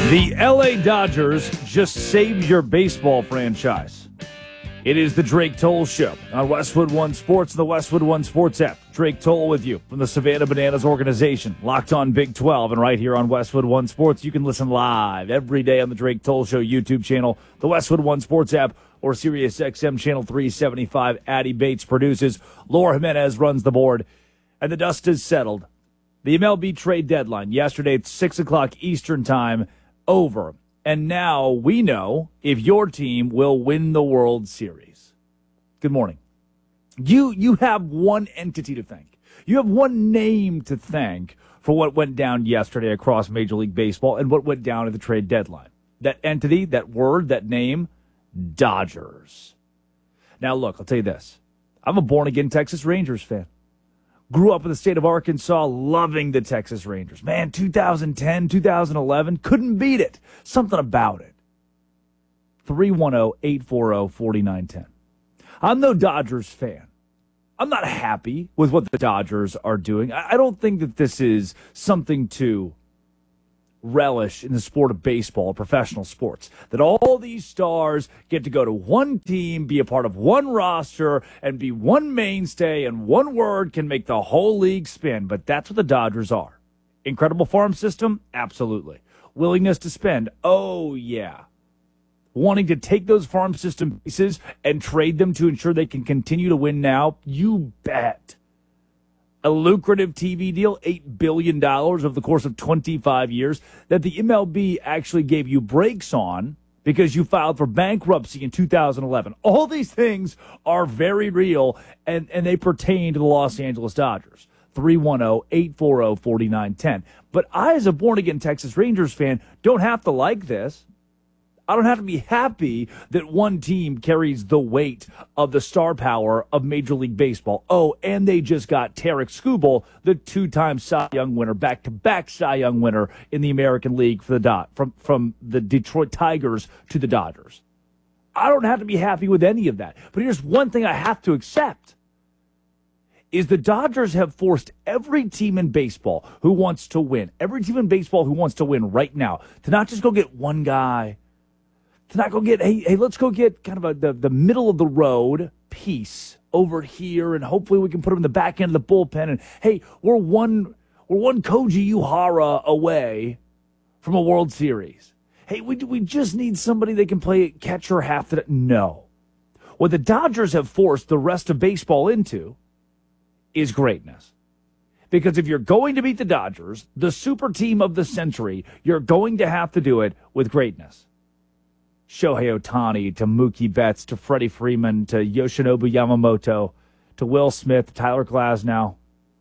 The LA Dodgers just saved your baseball franchise. It is the Drake Toll Show on Westwood One Sports and the Westwood One Sports app. Drake Toll with you from the Savannah Bananas organization, locked on Big 12, and right here on Westwood One Sports. You can listen live every day on the Drake Toll Show YouTube channel, the Westwood One Sports app, or Sirius XM Channel 375. Addie Bates produces. Laura Jimenez runs the board. And the dust is settled. The MLB trade deadline yesterday at 6 o'clock Eastern time over. And now we know if your team will win the World Series. Good morning. You have one entity to thank. You have one name to thank for what went down yesterday across Major League Baseball and what went down at the trade deadline. That entity, that word, that name, Dodgers. Now, look, I'll tell you this. I'm a born-again Texas Rangers fan. Grew up in the state of Arkansas, loving the Texas Rangers. Man, 2010, 2011, couldn't beat it. Something about it. 310-840-4910. I'm no Dodgers fan. I'm not happy with what the Dodgers are doing. I don't think that this is something to relish in the sport of baseball, professional sports, that all these stars get to go to one team, be a part of one roster, and be one mainstay, and one word can make the whole league spin. But that's what the Dodgers are. Incredible farm system? Absolutely. Willingness to spend? Oh, yeah. Wanting to take those farm system pieces and trade them to ensure they can continue to win now? You bet. A lucrative TV deal, $8 billion over the course of 25 years, that the MLB actually gave you breaks on because you filed for bankruptcy in 2011. All these things are very real, and they pertain to the Los Angeles Dodgers. 310-840-4910. But I, as a born-again Texas Rangers fan, don't have to like this. I don't have to be happy that one team carries the weight of the star power of Major League Baseball. Oh, and they just got Tarik Skubal, the two-time Cy Young winner, back-to-back Cy Young winner in the American League for the from the Detroit Tigers to the Dodgers. I don't have to be happy with any of that. But here's one thing I have to accept, is the Dodgers have forced every team in baseball who wants to win, right now, to not just go get one guy, to not go get, hey, let's go get kind of the middle of the road piece over here, and hopefully we can put him in the back end of the bullpen. And hey, we're one Koji Uhara away from a World Series. Hey, we just need somebody that can play catcher half the. No, what the Dodgers have forced the rest of baseball into is greatness. Because if you're going to beat the Dodgers, the super team of the century, you're going to have to do it with greatness. Shohei Ohtani, to Mookie Betts, to Freddie Freeman, to Yoshinobu Yamamoto, to Will Smith, Tyler Glasnow,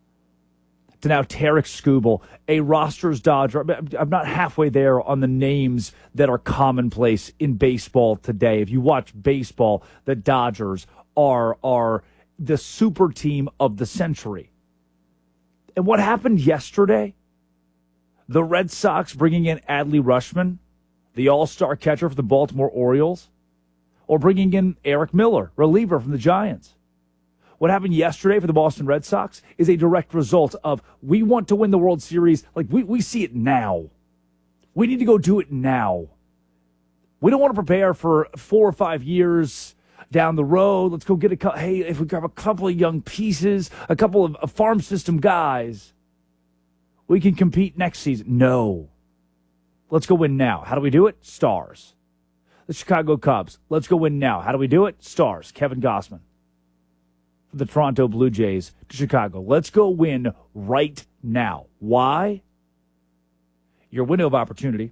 to now Tarik Skubal, a roster's Dodger. I'm not halfway there on the names that are commonplace in baseball today. If you watch baseball, the Dodgers are the super team of the century. And what happened yesterday? The Red Sox bringing in Adley Rutschman, the all-star catcher for the Baltimore Orioles, or bringing in Eric Miller, reliever from the Giants. What happened yesterday for the Boston Red Sox is a direct result of, we want to win the World Series. Like, we see it now. We need to go do it now. We don't want to prepare for 4 or 5 years down the road. Let's go get hey, if we grab a couple of young pieces, a couple of farm system guys, we can compete next season. No. Let's go win now. How do we do it? Stars. The Chicago Cubs. Let's go win now. How do we do it? Stars. Kevin Gausman. The Toronto Blue Jays to Chicago. Let's go win right now. Why? Your window of opportunity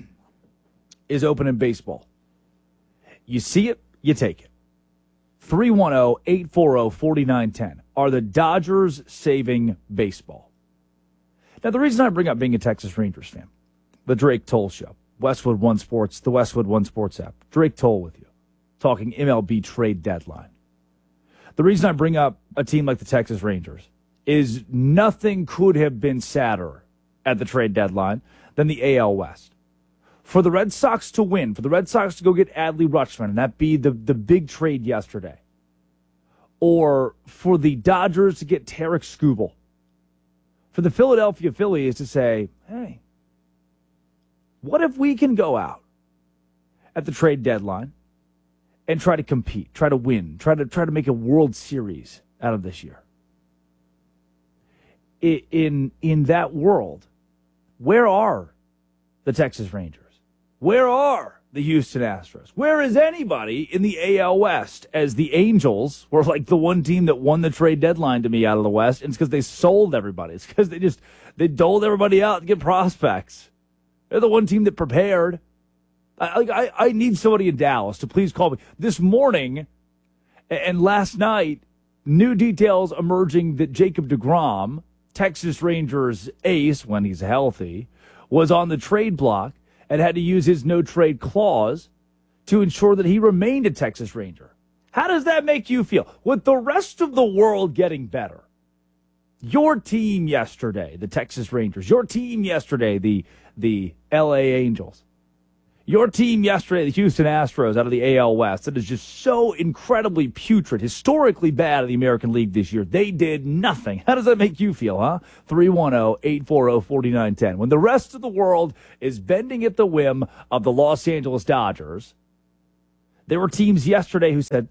is open in baseball. You see it, you take it. 310-840-4910. Are the Dodgers saving baseball? Now, the reason I bring up being a Texas Rangers fan, the Drake Toll Show, Westwood One Sports, the Westwood One Sports app. Drake Toll with you, talking MLB trade deadline. The reason I bring up a team like the Texas Rangers is nothing could have been sadder at the trade deadline than the AL West. For the Red Sox to win, for the Red Sox to go get Adley Rutschman, and that be the big trade yesterday, or for the Dodgers to get Tarik Skubal, for the Philadelphia Phillies to say, hey, What if we can go out at the trade deadline and try to compete, try to win, try to make a World Series out of this year? In that world, where are the Texas Rangers? Where are the Houston Astros? Where is anybody in the AL West? As the Angels were like the one team that won the trade deadline to me out of the West, and it's because they sold everybody. It's because they doled everybody out to get prospects. They're the one team that prepared. I need somebody in Dallas to please call me. This morning and last night, new details emerging that Jacob deGrom, Texas Rangers ace when he's healthy, was on the trade block and had to use his no-trade clause to ensure that he remained a Texas Ranger. How does that make you feel? With the rest of the world getting better, your team yesterday, the Texas Rangers, your team yesterday, the LA Angels, your team yesterday, the Houston Astros out of the AL West, that is just so incredibly putrid, historically bad in the American League this year. They did nothing. How does that make you feel, huh? 310-840-4910. When the rest of the world is bending at the whim of the Los Angeles Dodgers, there were teams yesterday who said,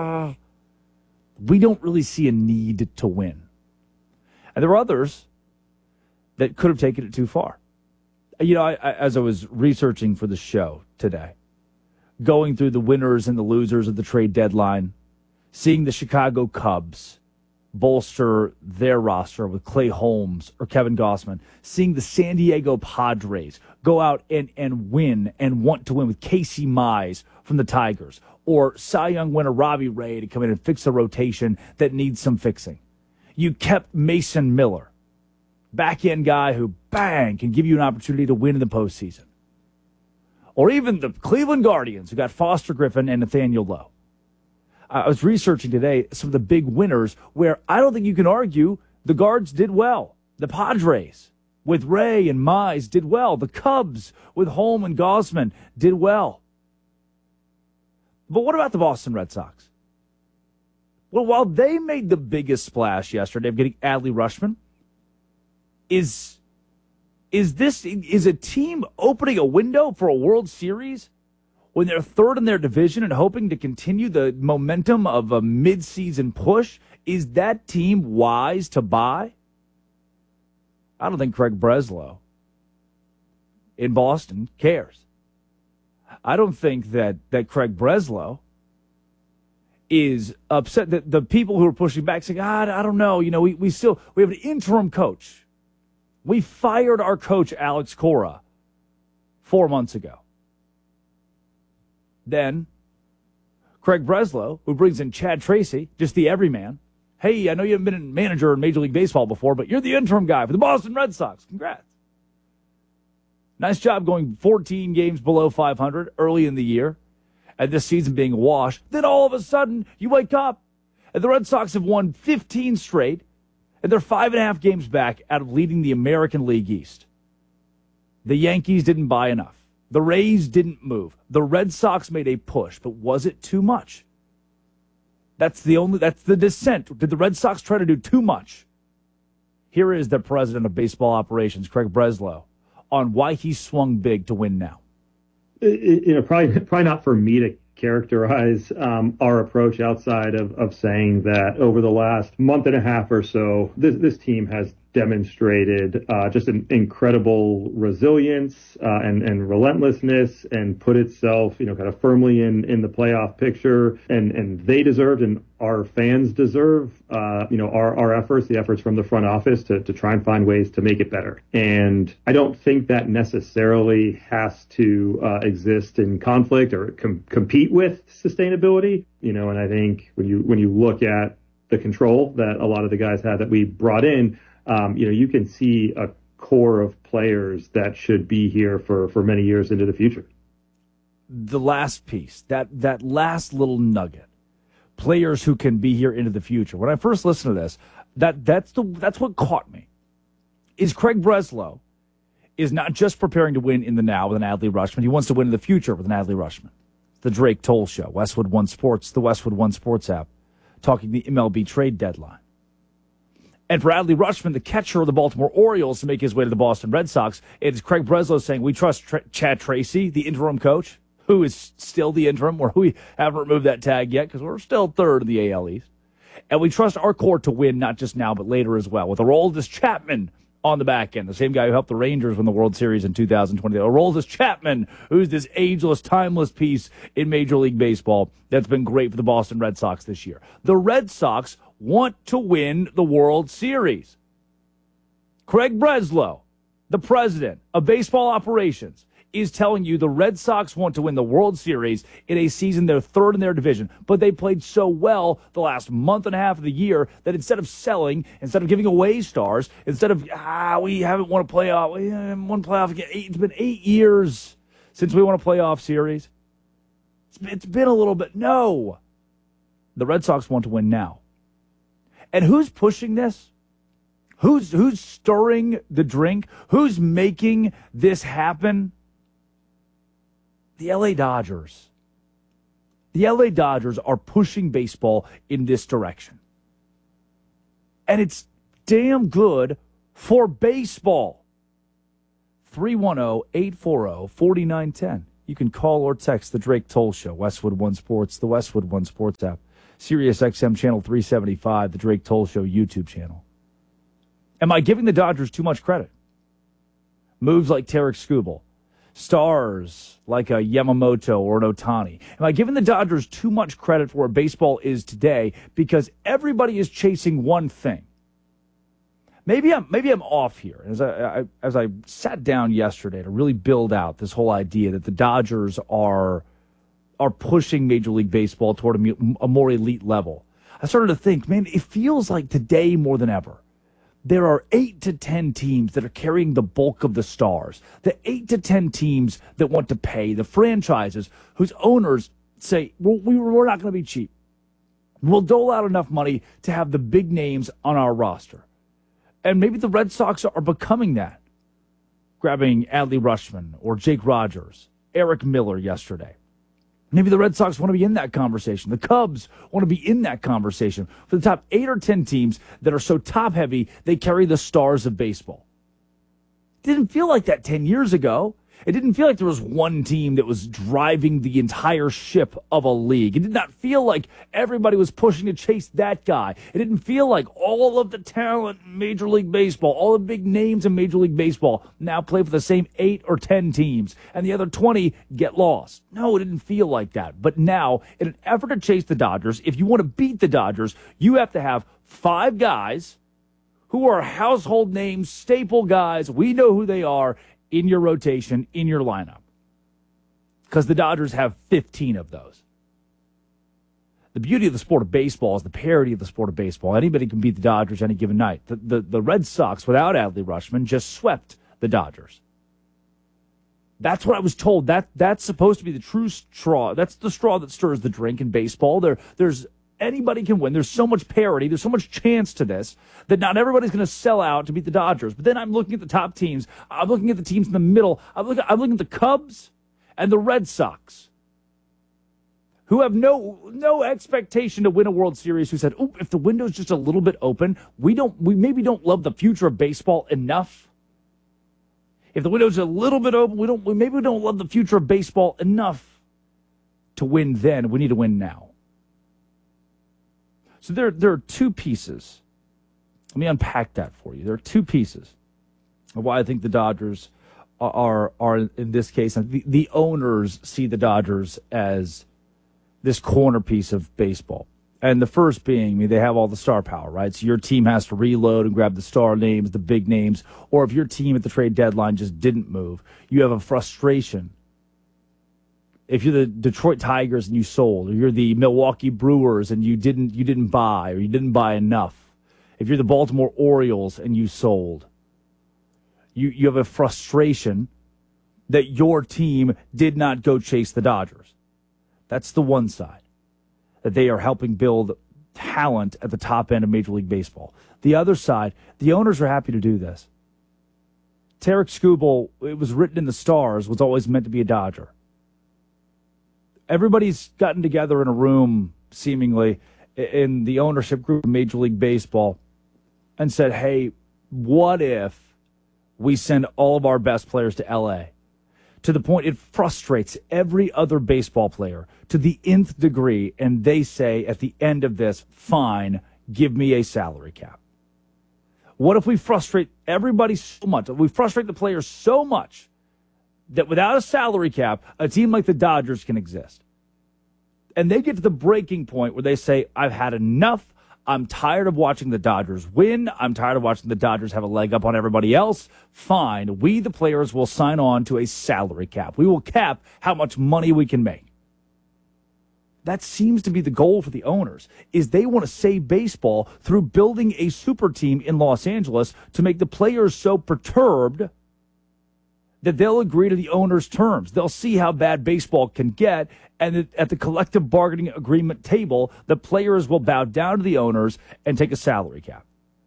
we don't really see a need to win. And there were others that could have taken it too far. You know, as I was researching for the show today, going through the winners and the losers of the trade deadline, seeing the Chicago Cubs bolster their roster with Clay Holmes or Kevin Gausman, seeing the San Diego Padres go out and win and want to win with Casey Mize from the Tigers, or Cy Young winner Robbie Ray to come in and fix a rotation that needs some fixing. You kept Mason Miller, back-end guy who, bang, can give you an opportunity to win in the postseason. Or even the Cleveland Guardians, who got Foster Griffin and Nathaniel Lowe. I was researching today some of the big winners where I don't think you can argue the Guards did well. The Padres with Ray and Mize did well. The Cubs with Holm and Gausman did well. But what about the Boston Red Sox? Well, while they made the biggest splash yesterday of getting Adley Rutschman, is a team opening a window for a World Series when they're third in their division and hoping to continue the momentum of a midseason push? Is that team wise to buy? I don't think Craig Breslow in Boston cares. I don't think that Craig Breslow is upset that the people who are pushing back saying, I don't know, we have an interim coach. We fired our coach, Alex Cora, 4 months ago. Then, Craig Breslow, who brings in Chad Tracy, just the everyman. Hey, I know you haven't been a manager in Major League Baseball before, but you're the interim guy for the Boston Red Sox. Congrats. Nice job going 14 games below 500 early in the year, and this season being a wash. Then all of a sudden, you wake up, and the Red Sox have won 15 straight, and they're 5.5 games back out of leading the American League East. The Yankees didn't buy enough. The Rays didn't move. The Red Sox made a push, but was it too much? That's the dissent. Did the Red Sox try to do too much? Here is the president of baseball operations, Craig Breslow, on why he swung big to win now. Probably not for me to characterize our approach outside of saying that over the last month and a half or so, this team has demonstrated just an incredible resilience and relentlessness, and put itself, kind of firmly in the playoff picture. And they deserved, and our fans deserve, our efforts, the efforts from the front office to try and find ways to make it better. And I don't think that necessarily has to exist in conflict or compete with sustainability. And I think when you look at the control that a lot of the guys had that we brought in, you can see a core of players that should be here for many years into the future. The last piece, that last little nugget, players who can be here into the future. When I first listened to this, that's what caught me. Is Craig Breslow is not just preparing to win in the now with an Adley Rutschman. He wants to win in the future with an Adley Rutschman. The Drake Toll Show, Westwood One Sports, the Westwood One Sports app, talking the MLB trade deadline. And for Adley Rutschman, the catcher of the Baltimore Orioles, to make his way to the Boston Red Sox, it's Craig Breslow saying, we trust Chad Tracy, the interim coach, who is still the interim, or we haven't removed that tag yet because we're still third in the AL East. And we trust our core to win, not just now, but later as well, with Aroldis Chapman on the back end, the same guy who helped the Rangers win the World Series in 2020. Aroldis Chapman, who's this ageless, timeless piece in Major League Baseball that's been great for the Boston Red Sox this year. The Red Sox want to win the World Series. Craig Breslow, the president of baseball operations, is telling you the Red Sox want to win the World Series in a season they're third in their division. But they played so well the last month and a half of the year that instead of selling, instead of giving away stars, instead of, we haven't won a playoff, we haven't won playoff again. It's been 8 years since we won a playoff series. It's been a little bit. No. The Red Sox want to win now. And who's pushing this? Who's stirring the drink? Who's making this happen? The LA Dodgers. The LA Dodgers are pushing baseball in this direction. And it's damn good for baseball. 310-840-4910. You can call or text the Drake Toll Show, Westwood One Sports, the Westwood One Sports app, Sirius XM Channel 375, the Drake Toll Show YouTube channel. Am I giving the Dodgers too much credit? Moves like Tarek Skubal, stars like a Yamamoto or an Ohtani. Am I giving the Dodgers too much credit for where baseball is today because everybody is chasing one thing? Maybe I'm off here. As I sat down yesterday to really build out this whole idea that the Dodgers are pushing Major League Baseball toward a more elite level, I started to think, man, it feels like today more than ever, there are 8 to 10 teams that are carrying the bulk of the stars. The 8 to 10 teams that want to pay, the franchises whose owners say, we're not going to be cheap. We'll dole out enough money to have the big names on our roster. And maybe the Red Sox are becoming that. Grabbing Adley Rutschman or Jake Rogers, Eric Miller yesterday. Maybe the Red Sox want to be in that conversation. The Cubs want to be in that conversation for the top 8 or 10 teams that are so top-heavy they carry the stars of baseball. It didn't feel like that 10 years ago. It didn't feel like there was one team that was driving the entire ship of a league. It did not feel like everybody was pushing to chase that guy. It didn't feel like all of the talent in Major League Baseball, all the big names in Major League Baseball now play for the same 8 or 10 teams, and the other 20 get lost. No, it didn't feel like that. But now, in an effort to chase the Dodgers, if you want to beat the Dodgers, you have to have 5 guys who are household names, staple guys. We know who they are in your rotation, in your lineup. Because the Dodgers have 15 of those. The beauty of the sport of baseball is the parity of the sport of baseball. Anybody can beat the Dodgers any given night. The Red Sox, without Adley Rutschman, just swept the Dodgers. That's what I was told. That's supposed to be the true straw. That's the straw that stirs the drink in baseball. There's anybody can win. There's so much parity. There's so much chance to this that not everybody's going to sell out to beat the Dodgers. But then I'm looking at the top teams. I'm looking at the teams in the middle. I'm looking at the Cubs and the Red Sox, who have no expectation to win a World Series, who said, if the window's just a little bit open, we maybe don't love the future of baseball enough. If the window's a little bit open, we don't love the future of baseball enough to win then. We need to win now. So there are 2 pieces. Let me unpack that for you. There are 2 pieces of why I think the Dodgers are in this case, the owners see the Dodgers as this corner piece of baseball. And the first being, they have all the star power, right? So your team has to reload and grab the star names, the big names. Or if your team at the trade deadline just didn't move, you have a frustration. If you're the Detroit Tigers and you sold, or you're the Milwaukee Brewers and you didn't buy, or you didn't buy enough. If you're the Baltimore Orioles and you sold, you have a frustration that your team did not go chase the Dodgers. That's the one side, that they are helping build talent at the top end of Major League Baseball. The other side, the owners are happy to do this. Tarek Skubal, it was written in the stars, was always meant to be a Dodger. Everybody's gotten together in a room, seemingly, in the ownership group of Major League Baseball, and said, hey, what if we send all of our best players to LA? To the point it frustrates every other baseball player to the nth degree, and they say at the end of this, fine, give me a salary cap. What if we frustrate everybody so much, we frustrate the players so much that without a salary cap, a team like the Dodgers can exist? And they get to the breaking point where they say, I've had enough. I'm tired of watching the Dodgers win. I'm tired of watching the Dodgers have a leg up on everybody else. Fine. We, the players, will sign on to a salary cap. We will cap how much money we can make. That seems to be the goal for the owners, is they want to save baseball through building a super team in Los Angeles to make the players so perturbed that they'll agree to the owner's terms. They'll see how bad baseball can get, and at the collective bargaining agreement table, the players will bow down to the owners and take a salary cap.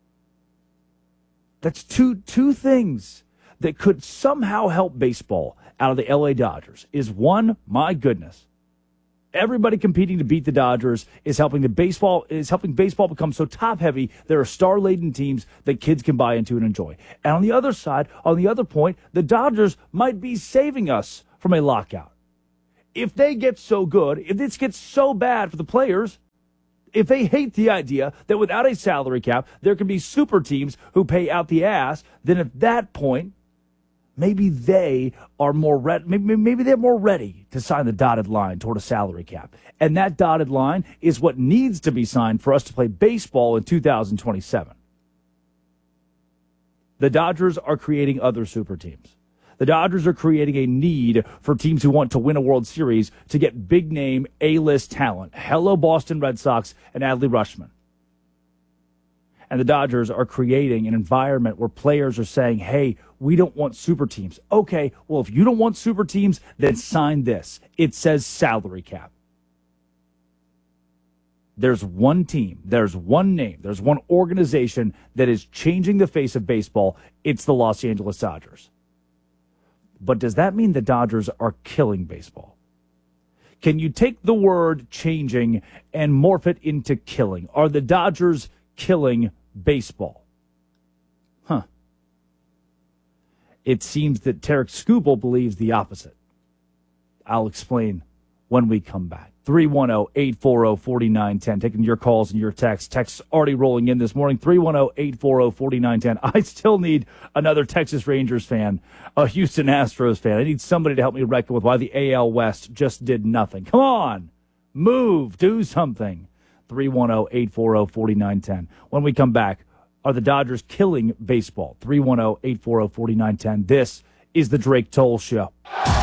That's two things that could somehow help baseball out of the LA Dodgers. Is one, my goodness, everybody competing to beat the Dodgers is helping baseball become so top heavy. There are star-laden teams that kids can buy into and enjoy. And on the other side, on the other point, the Dodgers might be saving us from a lockout. If they get so good, if this gets so bad for the players, if they hate the idea that without a salary cap, there can be super teams who pay out the ass, then at that point, maybe they are more ready. Maybe they're more ready to sign the dotted line toward a salary cap. And that dotted line is what needs to be signed for us to play baseball in 2027. The Dodgers are creating other super teams. The Dodgers are creating a need for teams who want to win a World Series to get big-name A-list talent. Hello, Boston Red Sox and Adley Rutschman. And the Dodgers are creating an environment where players are saying, hey, we don't want super teams. Okay, well, if you don't want super teams, then sign this. It says salary cap. There's one team, there's one name, there's one organization that is changing the face of baseball. It's the Los Angeles Dodgers. But does that mean the Dodgers are killing baseball? Can you take the word changing and morph it into killing? Are the Dodgers killing baseball? It seems that Tarek Skubal believes the opposite. I'll explain when we come back. 310-840-4910. Taking your calls and your texts. Texts already rolling in this morning. 310-840-4910. I still need another Texas Rangers fan, a Houston Astros fan. I need somebody to help me reckon with why the AL West just did nothing. Come on. Move. Do something. 310-840-4910. When we come back, are the Dodgers killing baseball? 310-840-4910. This is the Drake Toll Show.